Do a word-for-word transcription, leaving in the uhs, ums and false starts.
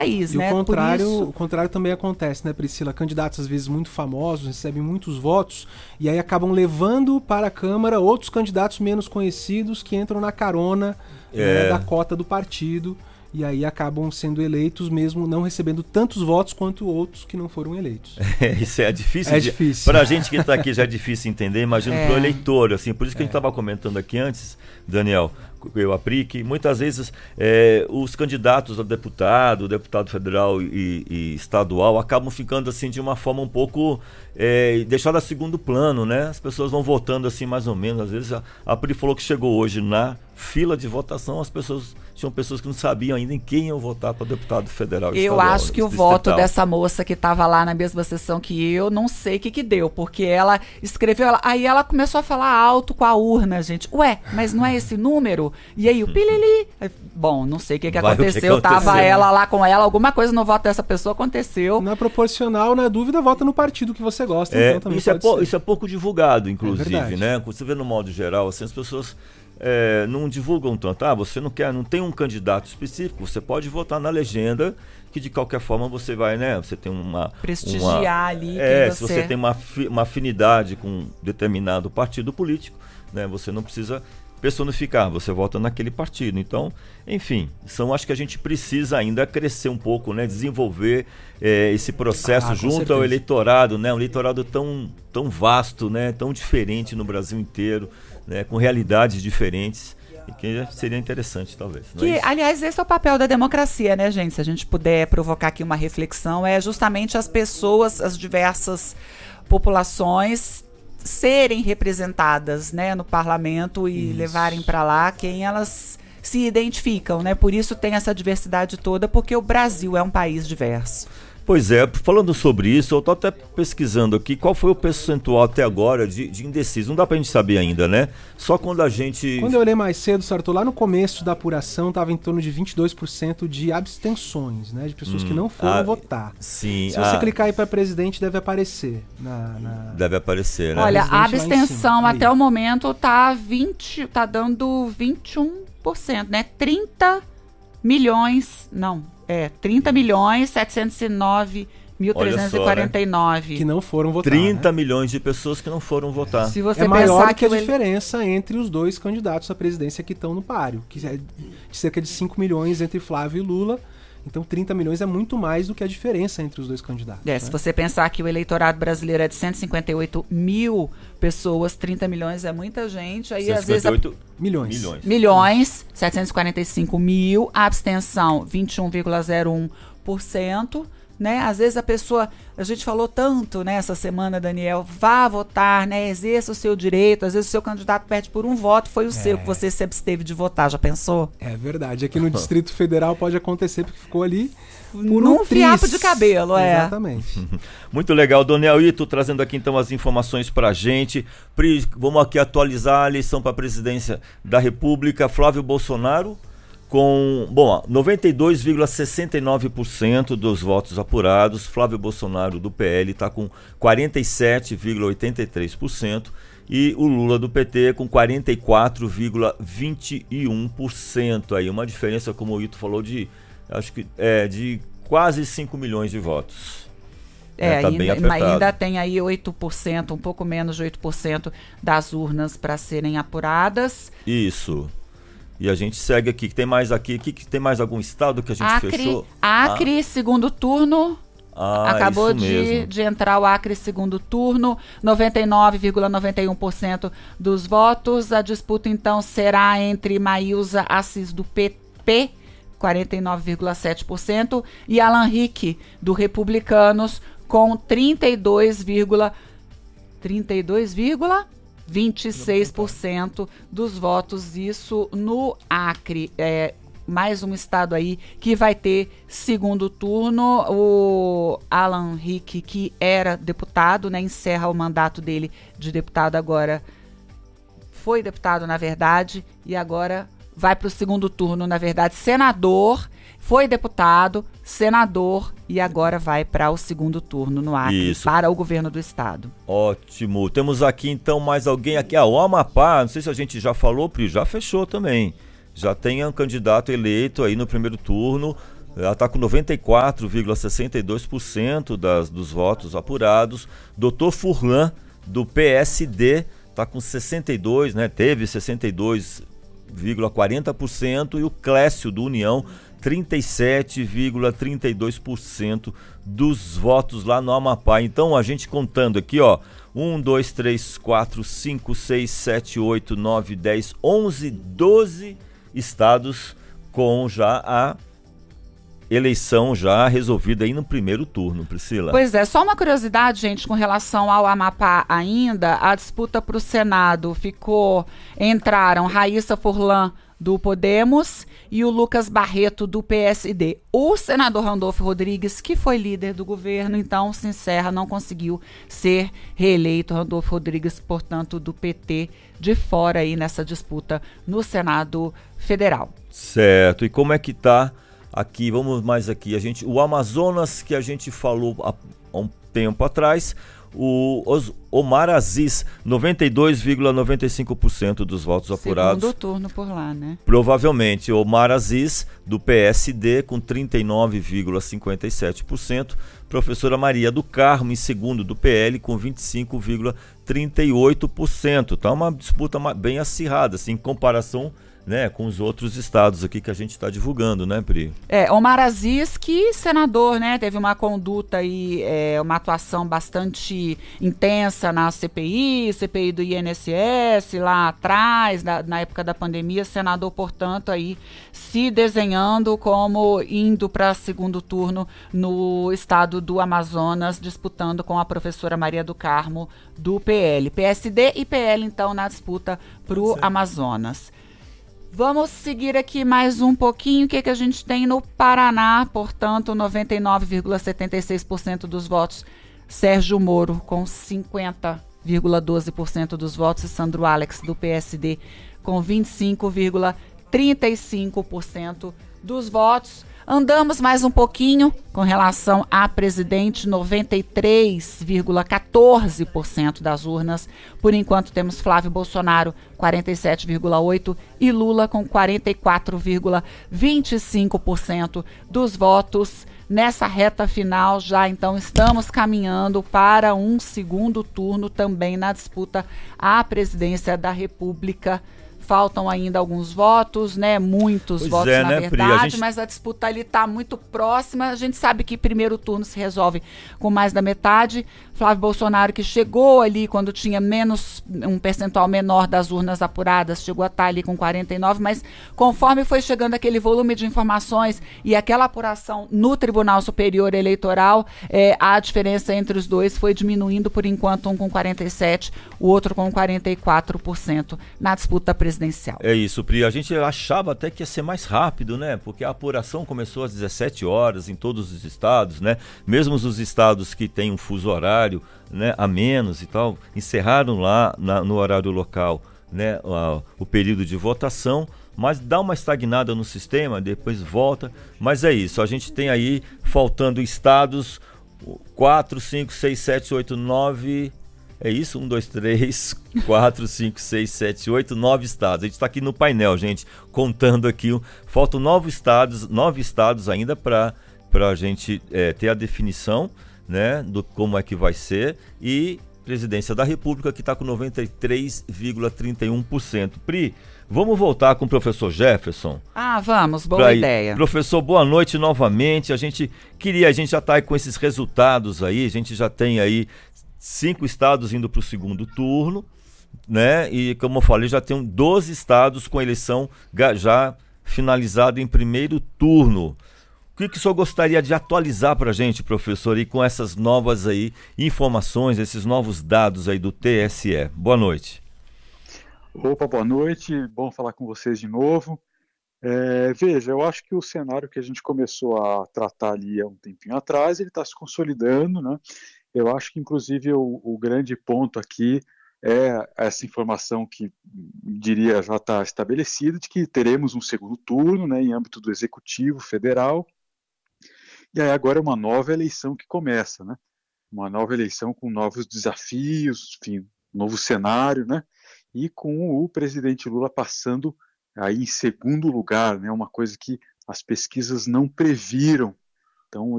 país, e né? o contrário, Por isso... o contrário também acontece, né, Priscila? Candidatos às vezes muito famosos, recebem muitos votos e aí acabam levando para a Câmara outros candidatos menos conhecidos que entram na carona É. né, da cota do partido. E aí acabam sendo eleitos mesmo não recebendo tantos votos quanto outros que não foram eleitos. É, isso é difícil. É de, difícil. Para a gente que está aqui já é difícil entender, imagino É. para o eleitor. Assim, por isso que É. a gente estava comentando aqui antes, Daniel, eu, a Pri, que muitas vezes é, os candidatos a deputado, deputado federal e, e estadual acabam ficando assim de uma forma um pouco é, deixada a segundo plano, né? As pessoas vão votando assim mais ou menos. Às vezes a, a Pri falou que chegou hoje na fila de votação, as pessoas tinham pessoas que não sabiam ainda em quem iam votar para deputado federal. Eu estadual, acho que o distrital. voto dessa moça que estava lá na mesma sessão que eu, não sei o que que deu, porque ela escreveu, ela, aí ela começou a falar alto com a urna, gente. Ué, mas não é esse número? E aí o pilili. Bom, não sei o que que Vai, o que aconteceu, que aconteceu, tava né? ela lá com ela, alguma coisa no voto dessa pessoa aconteceu. Na proporcional, na dúvida, vota no partido que você gosta. É, então também isso, é pode pou- ser. isso é pouco divulgado, inclusive, verdade. né? Você vê no modo geral, assim, as pessoas é, não divulgam tanto. Ah, você não quer, não tem um candidato específico, você pode votar na legenda, que de qualquer forma você vai, né? Você tem uma... Prestigiar uma, ali É, quem se você... você tem uma, afi- uma afinidade com um determinado partido político, né? Você não precisa personificar, você vota naquele partido. Então, enfim, são, acho que a gente precisa ainda crescer um pouco, né? Desenvolver é, esse processo Ah, com junto certeza. ao eleitorado, né? Um eleitorado tão, tão vasto, né? Tão diferente no Brasil inteiro, né? Com realidades diferentes, e que seria interessante, talvez. Não é Que, isso? aliás, esse é o papel da democracia, né, gente? Se a gente puder provocar aqui uma reflexão, é justamente as pessoas, as diversas populações serem representadas, né, no parlamento e Isso. levarem para lá quem elas se identificam, né? Por isso tem essa diversidade toda, porque o Brasil é um país diverso. Pois é, falando sobre isso, eu estou até pesquisando aqui qual foi o percentual até agora de, de indeciso. Não dá pra gente saber ainda, né? Só quando a gente... Quando eu olhei mais cedo, Sartor, lá no começo da apuração estava em torno de vinte e dois por cento de abstenções, né? De pessoas Hum, que não foram ah, votar. Sim, Se você ah, clicar aí para presidente, deve aparecer. Na, na... deve aparecer, né? Olha, a Presidente lá em abstenção cima, até aí. o momento tá vinte, tá dando vinte e um por cento, né? trinta milhões, não, é trinta milhões setecentos e nove mil trezentos e quarenta e nove. Que não foram votar. trinta né? milhões de pessoas que não foram votar. Se você É maior pensar do que a o ele- diferença entre os dois candidatos à presidência que estão no páreo, que é de cerca de cinco milhões entre Flávio e Lula. Então trinta milhões é muito mais do que a diferença entre os dois candidatos. É, né? se você pensar que o eleitorado brasileiro é de cento e cinquenta e oito mil pessoas, trinta milhões é muita gente, aí às vezes... a- cento e cinquenta e oito Milhões. milhões. milhões, setecentos e quarenta e cinco mil, a abstenção vinte e um vírgula zero um por cento, né? Às vezes a pessoa, a gente falou tanto, né, essa semana, Daniel, vá votar, né, exerça o seu direito, às vezes o seu candidato perde por um voto, foi o seu que você se absteve de votar, já pensou? É verdade. Aqui no Distrito Federal pode acontecer porque ficou ali por Num um fiapo tris. de cabelo, é. Exatamente. Muito legal, Daniel Ito, trazendo aqui então as informações pra gente. Pri, vamos aqui atualizar a eleição para a presidência da República. Flávio Bolsonaro com, bom, noventa e dois vírgula sessenta e nove por cento dos votos apurados. Flávio Bolsonaro do P L está com quarenta e sete vírgula oitenta e três por cento e o Lula do P T com quarenta e quatro vírgula vinte e um por cento. Aí uma diferença, como o Ito falou, de acho que é de quase cinco milhões de votos. É, É, tá bem ainda, apertado. ainda tem aí oito por cento, um pouco menos de oito por cento das urnas para serem apuradas. Isso. E a gente segue aqui. Tem mais aqui? Aqui que tem mais algum estado que a gente Acre, fechou? Acre, segundo turno. Ah, Acabou isso de, mesmo. de entrar o Acre segundo turno, noventa e nove vírgula noventa e um por cento dos votos. A disputa então será entre Maílza Assis do P P, quarenta e nove vírgula sete por cento, e Alan Rick do Republicanos com trinta e dois vírgula vinte e seis por cento dos votos. Isso no Acre. É, mais um estado aí que vai ter segundo turno. O Alan Rick, que era deputado, né, encerra o mandato dele de deputado agora. Foi deputado, na verdade, e agora vai para o segundo turno, na verdade, senador. Foi deputado, senador e agora vai para o segundo turno no Acre, Isso. para o governo do estado. Ótimo. Temos aqui então mais alguém aqui. Ah, o Amapá, não sei se a gente já falou, Pri, já fechou também. Já tem um candidato eleito aí no primeiro turno. ela está com noventa e quatro vírgula sessenta e dois por cento das, dos votos apurados. doutor Furlan, do P S D, está com sessenta e dois, né? Teve sessenta e dois vírgula quarenta por cento, e o Clécio, do União, trinta e sete vírgula trinta e dois por cento dos votos lá no Amapá. Então, a gente contando aqui, ó, um, dois, três, quatro, cinco, seis, sete, oito, nove, dez, onze, doze estados com já a eleição já resolvida aí no primeiro turno, Priscila. Pois é, só uma curiosidade, gente, com relação ao Amapá ainda, a disputa para o Senado ficou, entraram Raíssa Furlan, do Podemos, e o Lucas Barreto, do P S D. O senador Randolfo Rodrigues, que foi líder do governo, então se encerra, não conseguiu ser reeleito. Randolfo Rodrigues, portanto, do P T, de fora aí nessa disputa no Senado Federal. Certo, e como é que tá aqui, vamos mais aqui, a gente, o Amazonas, que a gente falou há, há um tempo atrás, o Os, Omar Aziz, noventa e dois vírgula noventa e cinco por cento dos votos apurados. Segundo turno por lá, né? Provavelmente, Omar Aziz, do P S D, com trinta e nove vírgula cinquenta e sete por cento. Professora Maria do Carmo, em segundo, do P L, com vinte e cinco vírgula trinta e oito por cento. Tá uma disputa bem acirrada, assim, em comparação, né, com os outros estados aqui que a gente está divulgando, né, Pri? É, Omar Aziz, que senador, né, teve uma conduta e é, uma atuação bastante intensa na C P I, C P I do I N S S, lá atrás, na, na época da pandemia, senador, portanto, aí se desenhando como indo para segundo turno no estado do Amazonas, disputando com a professora Maria do Carmo, do P L. P S D e P L, então, na disputa para o Amazonas. Vamos seguir aqui mais um pouquinho. O que, que a gente tem no Paraná? Portanto, noventa e nove vírgula setenta e seis por cento dos votos, Sérgio Moro, com cinquenta vírgula doze por cento dos votos, e Sandro Alex, do P S D, com vinte e cinco vírgula trinta e cinco por cento dos votos. Andamos mais um pouquinho com relação a presidente, noventa e três vírgula quatorze por cento das urnas. Por enquanto temos Flávio Bolsonaro, quarenta e sete vírgula oito por cento, e Lula com quarenta e quatro vírgula vinte e cinco por cento dos votos. Nessa reta final, já então estamos caminhando para um segundo turno também na disputa à presidência da República. Faltam ainda alguns votos, né? Muitos pois votos, é, na né, verdade, Pri? A gente... mas a disputa ali está muito próxima. A gente sabe que primeiro turno se resolve com mais da metade. Flávio Bolsonaro, que chegou ali quando tinha menos, um percentual menor das urnas apuradas, chegou a estar ali com quarenta e nove, mas conforme foi chegando aquele volume de informações e aquela apuração no Tribunal Superior Eleitoral, é, a diferença entre os dois foi diminuindo, por enquanto, um com quarenta e sete, o outro com quarenta e quatro por cento na disputa presidencial. É isso, Pri. A gente achava até que ia ser mais rápido, né? Porque a apuração começou às dezessete horas em todos os estados, né? Mesmo os estados que têm um fuso horário, né, a menos e tal, encerraram lá na, no horário local, né, a, o período de votação, mas dá uma estagnada no sistema, depois volta. Mas é isso, a gente tem aí faltando estados quatro, cinco, seis, sete, oito, nove... É isso? um, dois, três, quatro, cinco, seis, sete, oito, nove estados. A gente está aqui no painel, gente, contando aqui. Faltam nove estados, nove estados ainda para a gente é, ter a definição, né, do como é que vai ser. E presidência da República, que está com noventa e três vírgula trinta e um por cento. Pri, vamos voltar com o professor Jefferson? Ah, vamos, boa ideia. Professor, boa noite novamente. A gente queria, a gente já está aí com esses resultados aí, a gente já tem aí cinco estados indo para o segundo turno, né? E como eu falei, já tem doze estados com eleição já finalizada em primeiro turno. O que, que o senhor gostaria de atualizar para a gente, professor, e com essas novas aí informações, esses novos dados aí do T S E? Boa noite. Opa, boa noite, bom falar com vocês de novo. É, veja, eu acho que o cenário que a gente começou a tratar ali há um tempinho atrás, ele está se consolidando, né? Eu acho que, inclusive, o, o grande ponto aqui é essa informação que, diria, já está estabelecida, de que teremos um segundo turno, né, em âmbito do Executivo Federal, e aí agora é uma nova eleição que começa, né? Uma nova eleição com novos desafios, enfim, um novo cenário, né? E com o presidente Lula passando aí em segundo lugar, né? Uma coisa que as pesquisas não previram. Então,